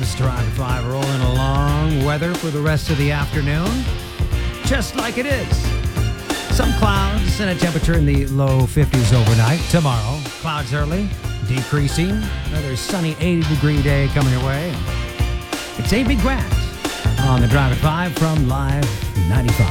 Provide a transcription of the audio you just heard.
It's Drive at 5 rolling along. Weather for the rest of the afternoon, just like it is. Some clouds and a temperature in the low 50s overnight. Tomorrow, clouds early, decreasing. Another sunny 80-degree day coming your way. It's A.B. Grant on the Drive at 5 from Live 95.